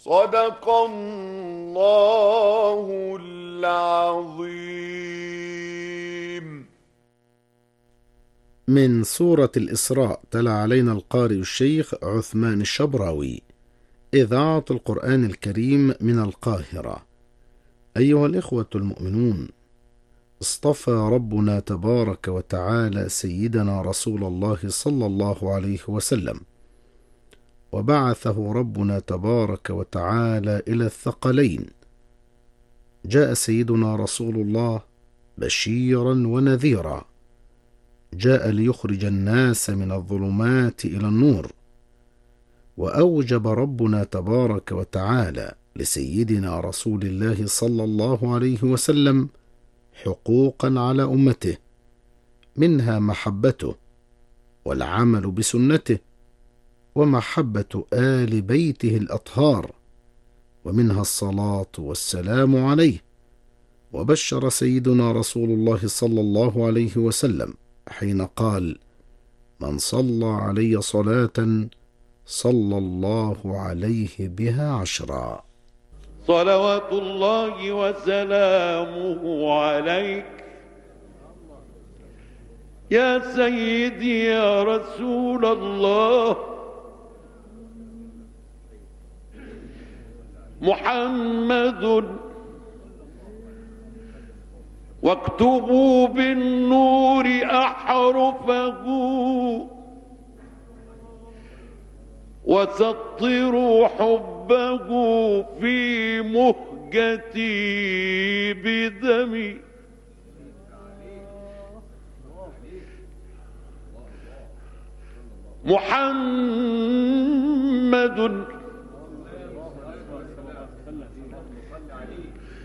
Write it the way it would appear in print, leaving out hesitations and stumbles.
صدق الله العظيم. من سورة الإسراء تلا علينا القارئ الشيخ عثمان الشبراوي، إذاعة القرآن الكريم من القاهرة. أيها الإخوة المؤمنون، اصطفى ربنا تبارك وتعالى سيدنا رسول الله صلى الله عليه وسلم، وبعثه ربنا تبارك وتعالى إلى الثقلين. جاء سيدنا رسول الله بشيرا ونذيرا، جاء ليخرج الناس من الظلمات إلى النور. وأوجب ربنا تبارك وتعالى لسيدنا رسول الله صلى الله عليه وسلم حقوقا على أمته، منها محبته والعمل بسنته، ومحبة آل بيته الأطهار، ومنها الصلاة والسلام عليه. وبشر سيدنا رسول الله صلى الله عليه وسلم حين قال: من صلى علي صلاة صلى الله عليه بها 10. صلوات الله وسلامه عليك يا سيدي يا رسول الله. محمد واكتبوا بالنور أحرفه، وسطروا حبه في مهجتي بدمي. محمد